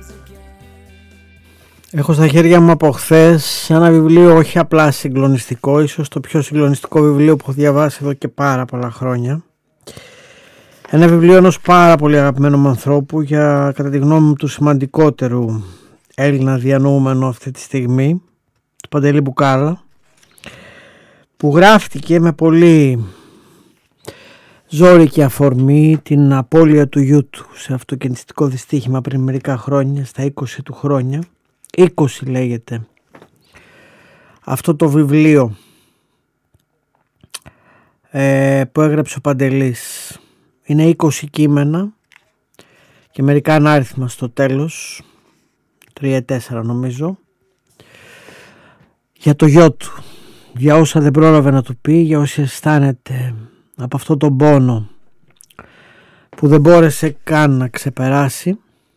Έχω στα χέρια μου από χθες ένα βιβλίο όχι απλά συγκλονιστικό, ίσως το πιο συγκλονιστικό βιβλίο που έχω διαβάσει εδώ και πάρα πολλά χρόνια. Ένα βιβλίο ενός πάρα πολύ αγαπημένου μου ανθρώπου, για κατά τη γνώμη μου του σημαντικότερου Έλληνα διανοούμενου αυτή τη στιγμή, του Παντελή Μπουκάλα, που γράφτηκε με πολύ ζώρικη αφορμή την απώλεια του γιού του σε αυτοκινητικό δυστύχημα πριν μερικά χρόνια, στα 20 του χρόνια. 20 λέγεται αυτό το βιβλίο που έγραψε ο Παντελής. Είναι 20 κείμενα και μερικά ανάριθμα στο τέλος, 3-4 νομίζω, για το γιο του, για όσα δεν πρόλαβε να του πει, για όσοι αισθάνεται από αυτό τον πόνο που δεν μπόρεσε καν να ξεπεράσει.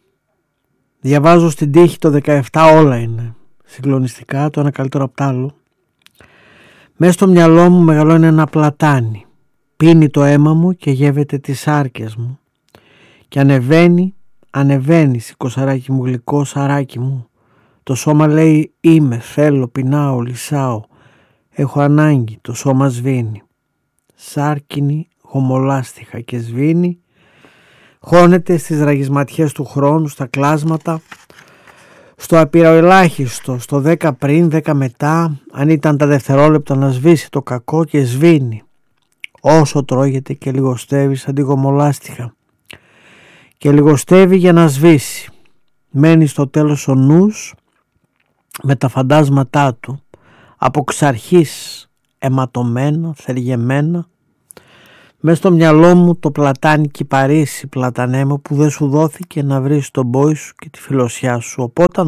Διαβάζω στην τύχη το 17, όλα είναι συγκλονιστικά, το ένα καλύτερο από το άλλο. Μέσα στο μυαλό μου μεγαλώνει ένα πλατάνι, πίνει το αίμα μου και γεύεται τις άρκες μου και ανεβαίνει σηκωσαράκι μου, γλυκό σαράκι μου. Το σώμα λέει είμαι, θέλω, πεινάω, λυσάω, έχω ανάγκη, το σώμα σβήνει. Σάρκινη, χωμολάστιχα και σβήνει, χώνεται στις ραγισματιές του χρόνου, στα κλάσματα, στο απειροελάχιστο, στο 10 πριν, 10 μετά, αν ήταν τα δευτερόλεπτα να σβήσει το κακό, και σβήνει όσο τρώγεται και λιγοστεύει σαν τη γομολάστιχα, και λιγοστεύει για να σβήσει. Μένει στο τέλος ο νους με τα φαντάσματά του, από ξαρχής αιματωμένα, θεργεμένα. Μες στο μυαλό μου το πλατάνι κυπαρίσι, πλατανέ μου, που δεν σου δόθηκε να βρεις τον πόη σου και τη φιλοσιά σου.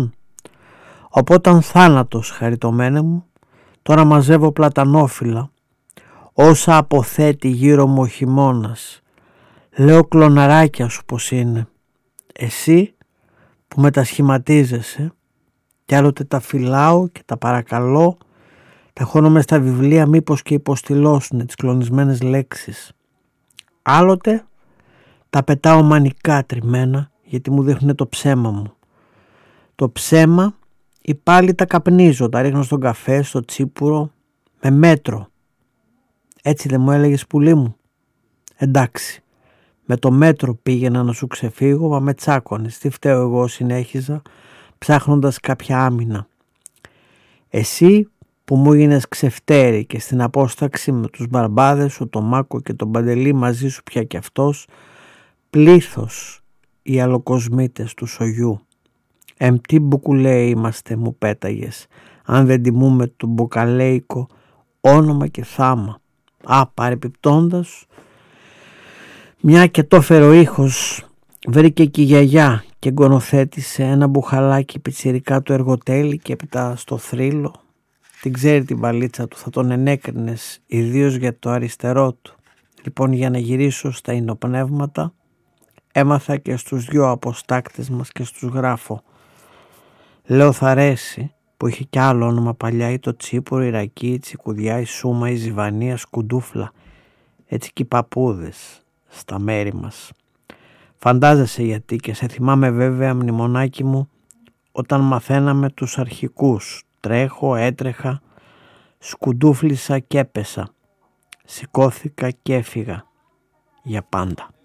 Οπότε θάνατος, χαριτωμένε μου, τώρα μαζεύω πλατανόφυλλα, όσα αποθέτει γύρω μου ο χειμώνας. Λέω κλωναράκια σου πως είναι, εσύ που μετασχηματίζεσαι, κι άλλοτε τα φυλάω και τα παρακαλώ, τα χώνω μες στα βιβλία μήπως και υποστηλώσουνε τις κλονισμένες λέξεις. Άλλοτε τα πετάω μανικά τριμμένα, γιατί μου δείχνουνε το ψέμα μου. Το ψέμα ή πάλι τα καπνίζω, τα ρίχνω στον καφέ, στο τσίπουρο, με μέτρο. Έτσι δεν μου έλεγες, πουλί μου? Εντάξει, με το μέτρο πήγαινα να σου ξεφύγω, μα με τσάκωνες. Τι φταίω εγώ, συνέχιζα, ψάχνοντας κάποια άμυνα. Εσύ που μου έγινες ξεφτέρι και στην απόσταξη με τους μπαρμπάδες σου, τον Μάκο και τον Παντελή, μαζί σου πια κι αυτός, πλήθος οι αλλοκοσμήτες του σογιού. Τι μπουκουλέοι είμαστε, μου πέταγες, αν δεν τιμούμε το μπουκαλέικο όνομα και θάμα. Παρεπιπτόντας, μια και το φέρω ήχος, βρήκε και η γιαγιά και γκονοθέτησε ένα μπουχαλάκι πιτσιρικά του εργοτέλη, και έπειτα στο θρύλο, την ξέρει την παλίτσα του, θα τον ενέκρινες, ιδίως για το αριστερό του. Λοιπόν, για να γυρίσω στα ινοπνεύματα, έμαθα και στους δυο αποστάκτες μας και στους γράφω. Λέω θα αρέσει, που είχε κι άλλο όνομα παλιά, ή το Τσίπουρο, η Ρακή, η Τσικουδιά, η Σούμα, η Ζιβανία, Σκουντούφλα. Έτσι κι οι παππούδες στα μέρη μας. Φαντάζεσαι γιατί, και σε θυμάμαι βέβαια, μνημονάκι μου, όταν μαθαίναμε τους αρχικούς. Τρέχω, έτρεχα, σκουντούφλησα και έπεσα. Σηκώθηκα και έφυγα για πάντα.